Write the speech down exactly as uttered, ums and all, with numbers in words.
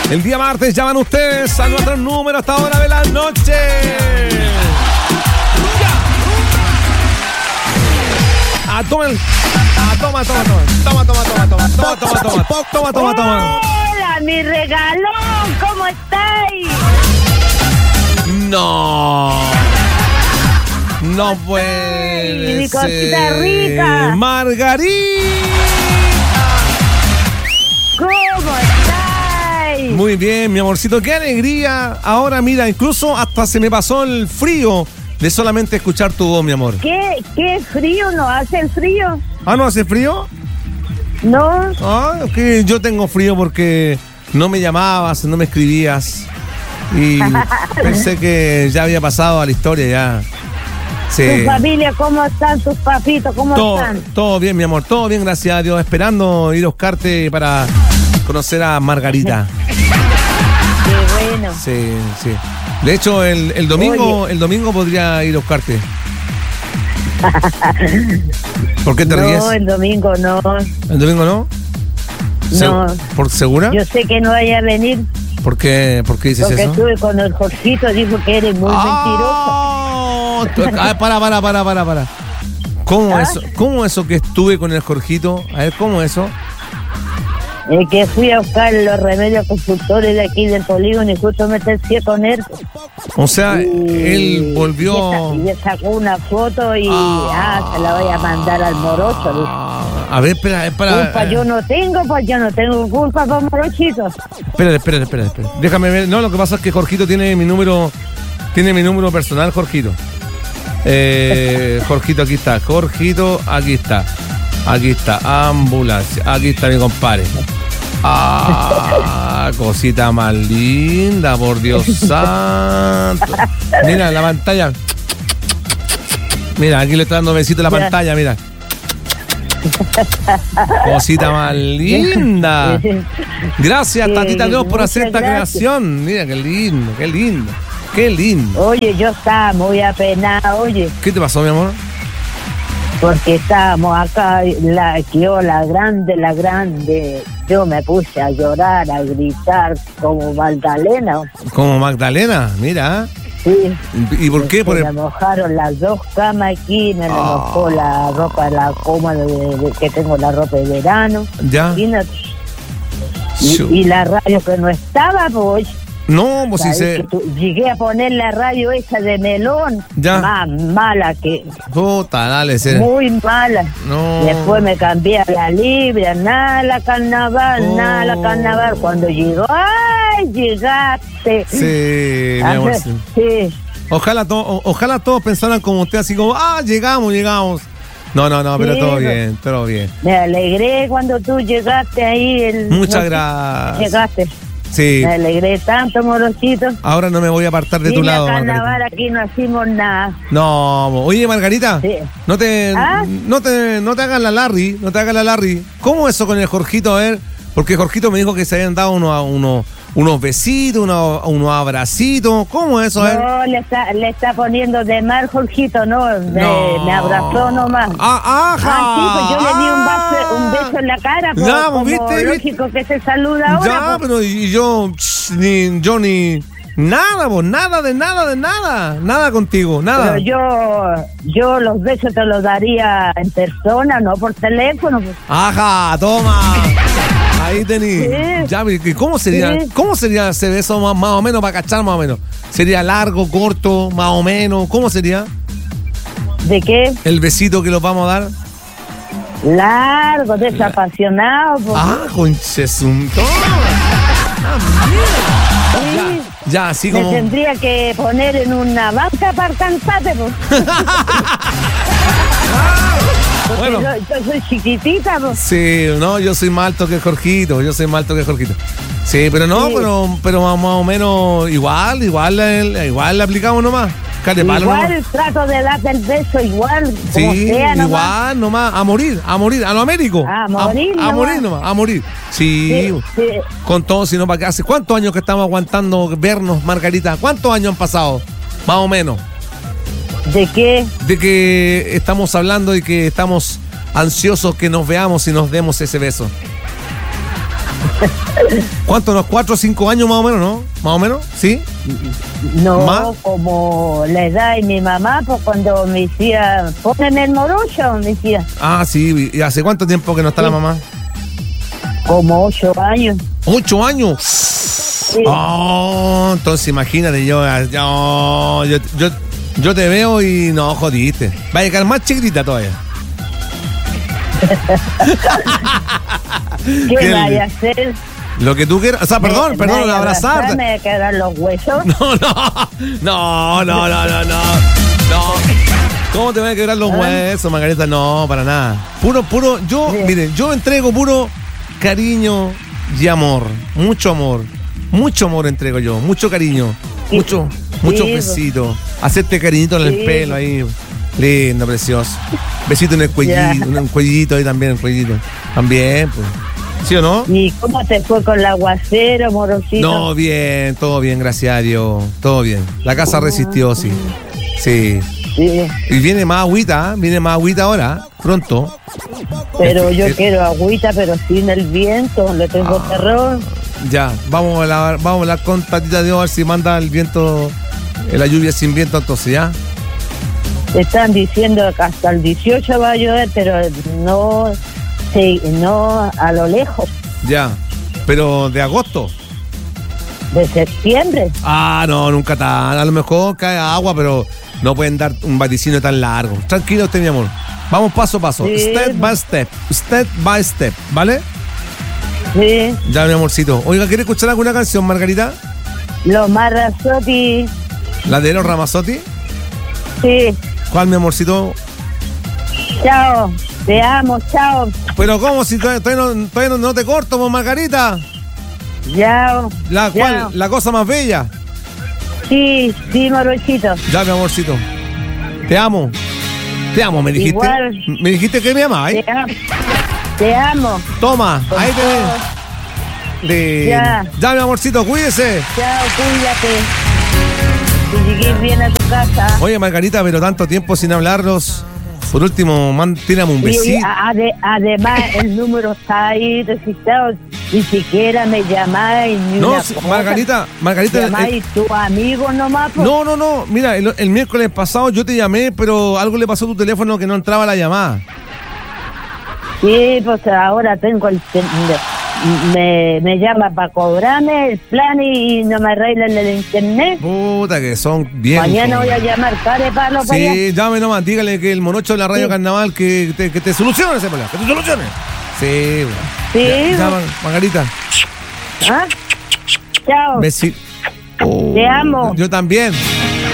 El día martes llaman ustedes a nuestro número hasta ahora de la noche. Ah, toma el... Ah, toma, toma, toma. Toma, toma, toma, toma. Toma, toma, toma. Toma, toma, toma. Hola, mi regalón. ¿Cómo estáis? No. No puede Ay, mi ser. cosita rica. Margarita. ¿Cómo estáis? Muy bien, mi amorcito. Qué alegría. Ahora, mira, incluso hasta se me pasó el frío de solamente escuchar tu voz, mi amor. ¿Qué, qué frío? ¿No hace el frío? Ah, ¿no hace frío? No. Ah, ok, yo tengo frío porque no me llamabas, no me escribías. Y pensé que ya había pasado a la historia ya. Sí. ¿Tu familia cómo están? ¿Tus papitos cómo Todo, están? todo bien, mi amor, todo bien, gracias a Dios. Esperando ir a buscarte para conocer a Margarita. Qué bueno. Sí, sí. De hecho, el, el domingo Oye. el domingo podría ir a buscarte. ¿Por qué te No, ríes? el domingo no. ¿El domingo no? No. ¿Se- ¿Por segura? Yo sé que no vaya a venir ¿Por qué, ¿Por qué dices porque eso? estuve con el Jorgito, dijo que eres muy ¡Ah! Ah, para, para, para, para, para. ¿Cómo ¿Ah? eso? ¿Cómo eso que estuve con el Jorgito? A ver, ¿cómo eso? mentiroso. Eh, que fui a buscar los remedios consultores de aquí del polígono y justo me tercié con él. O sea, Y- él volvió... Y, le sacó una foto y Ah. ah, se la voy a mandar al morocho. dice. Ah, a ver, espera, espera. Culpa yo no tengo, pues yo no tengo culpa con morochitos. Espérate, espérate, espérate, espérate. Déjame ver. No, lo que pasa es que Jorgito tiene mi número, tiene mi número personal, Jorgito. Eh, Jorgito, aquí está. Jorgito, aquí está. Aquí está. Ambulancia. Aquí está mi compadre. Ah, cosita más linda, por Dios santo. Mira la pantalla. Mira, aquí le está dando besito a la Mira. pantalla, mira. Cosita más linda. Gracias, Sí, Tatita Dios, por hacer muchas esta gracias. creación. Mira, qué lindo, qué lindo, qué lindo. Oye, yo estaba muy apenada, oye, ¿Qué te pasó, mi amor? porque estábamos acá, la yo, la grande, la grande, yo me puse a llorar, a gritar como Magdalena. Como Magdalena, mira. Sí. ¿Y por qué? Se Por me el... mojaron las dos camas aquí, me Ah. mojó la ropa, la coma de, de- que tengo la ropa de verano. Ya. Imagínate. Chu. Y, y la radio que no estaba, pues. No, pues sí ¿sabes? se... Que tú- llegué a poner la radio esa de melón, Ya. más mala que, Puta, dale, se... muy mala. No. Después me cambié a la libre, nada la carnaval, Oh. nada la carnaval. Cuando llegó, ¡ay, llegaste! Sí, mi A amor. ver, sí. sí. Ojalá, to- o- ojalá todos pensaran como usted, así como, ah, llegamos, llegamos. No, no, no, pero Sí, todo pues. bien, todo bien. Me alegré cuando tú llegaste ahí. El, Muchas no, gracias. Llegaste. Sí, Me alegré tanto, morochito. ahora no me voy a apartar de tu Vine a lado, carnaval, Margarita. aquí no hacemos nada. No, oye, Margarita, Sí. no te, ¿Ah? no te, no te hagas la Larry, no te hagas la Larry. ¿Cómo eso con el Jorgito? A ver, porque Jorgito me dijo que se habían dado unos, unos, unos besitos, unos, unos abracitos. ¿Cómo eso? A ver. No, le está, le está poniendo de mal, Jorgito, no, me, No. me abrazó nomás. Ah, ajá. Ah, sí, pues yo le di un, vaso, un beso en la cara, pues, Ya, como ¿viste? ¿viste? lógico que se saluda ahora. Ya, pues. pero y yo, ch, ni, yo ni, nada, vos, nada de nada de nada, nada contigo, nada. Pero yo, yo los besos te los daría en persona, no por teléfono. Pues. Ajá, toma. Ahí tení. Sí. Ya, ¿y cómo sería, Sí. cómo sería ese beso más, más o menos para cachar más o menos? ¿Sería largo, corto, más o menos? ¿Cómo sería ¿De qué? el besito que los vamos a dar? Largo, desapasionado. Pues. Ah, conchesum. Toma. Ah, mira. Sí. Ya, ya, así Me como. tendría que poner en una banca para alcanzarte, pues. Porque Bueno. yo, yo soy chiquitita, pues. Sí, no, yo soy más alto que Jorgito, yo soy más alto que Jorgito. Sí, pero no, Sí. pero, pero más, más o menos igual, igual, eh, igual le aplicamos nomás. Care palo Igual nomás. trato de darte el beso igual, como Sí, sea nomás. igual nomás, a morir, a morir, a lo Américo. A morir A, a nomás. morir nomás, a morir. Sí, Sí, sí. con todo, sino para que hace cuántos años que estamos aguantando vernos, Margarita. ¿Cuántos años han pasado? Más o menos. ¿De qué? De que estamos hablando y que estamos ansiosos que nos veamos y nos demos ese beso. ¿Cuánto? ¿Unos cuatro o cinco años más o menos, no? ¿Más o menos? ¿Sí? No, ¿Más? como la edad de mi mamá, pues cuando me decía, póneme el morocho, me decía, Ah, sí. ¿Y hace cuánto tiempo que no está Sí. la mamá? como ocho años. ¿Ocho años? Sí. Oh, entonces imagínate, yo, yo, yo, yo, yo te veo y no, jodiste. Va a llegar más chiquitita todavía. ¿Qué Qué vaya a li- hacer? Lo que tú quieras. O sea, perdón, ¿Me- perdón, me vaya a abrazarte. abrazar, ¿Me vaya a quedar los huesos? No, no, no, no, no, no, no, no. ¿Cómo te van a quebrar los ¿Ah? huesos, Margarita? No, para nada. Puro, puro, yo, Sí. miren, yo entrego puro cariño y amor. Mucho amor. Mucho amor entrego yo, mucho cariño. Sí. Mucho, muchos Sí. besitos. Hacerte cariñito en el Sí. pelo ahí. Lindo, precioso. Besito en el cuellito, Ya. en el cuellito ahí también, el cuellito. También, pues. ¿Sí o no? ¿Y cómo te fue con el aguacero, morosito? No, bien, todo bien, gracias a Dios. Todo bien. La casa resistió, sí. Sí. Sí, Y viene más agüita, ¿eh? Viene más agüita ahora, pronto. pero El- yo el- quiero agüita, pero sin el viento, le tengo Ah. terror. Ya, vamos a hablar, vamos a hablar con Tatita Dios a ver si manda el viento, eh, la lluvia sin viento, entonces ya. Están diciendo que hasta el dieciocho va a llover, pero no, sí, no a lo lejos, Ya. Pero de agosto. de septiembre. Ah, no, nunca tan. A lo mejor cae agua, pero no pueden dar un vaticinio tan largo. Tranquilo usted, mi amor. Vamos paso a paso. Sí. Step by step. Step by step. ¿Vale? Sí, Ya, mi amorcito. Oiga, ¿quiere escuchar alguna canción, Margarita? los Marrazzotti, ¿La de los Ramazzotti? sí, ¿Cuál, mi amorcito? chao, te amo, chao, Pero ¿cómo si todavía, todavía no, todavía no, no te corto, pues, Margarita? chao. La, chao. ¿cuál? La cosa más bella. Sí, sí, morochito. Ya, mi amorcito. Te amo. Te amo, me dijiste. Igual. Me dijiste que me amabas, ¿eh? Te amo. Te amo. Toma, Con ahí te todo. ves. Le- Ya. Ya, mi amorcito, cuídese. Chao, cuídate. Que llegues bien a tu casa. Oye, Margarita, pero tanto tiempo sin hablarlos. Por último, man, tírame un Y besito. ade- además, el número está ahí registrado. Ni siquiera me llamáis ni No, una sí, cosa. Margarita, Margarita. el- Llamáis tu amigo nomás. Pues. No, no, no. Mira, el, el miércoles pasado yo te llamé, pero algo le pasó a tu teléfono que no entraba la llamada. Sí, pues ahora tengo el... Me, me llama para cobrarme el plan y no me arreglan el internet. Puta, que son bien. Mañana con- voy a llamar para palo para allá. Sí, llame nomás, dígale que el monocho de la radio Sí. Carnaval que te, que te solucione ese problema, que te solucione. Sí, bueno. Sí, Ya, ya, bueno. Margarita. ¿Ah? Chao. Besi- Te amo. Yo también.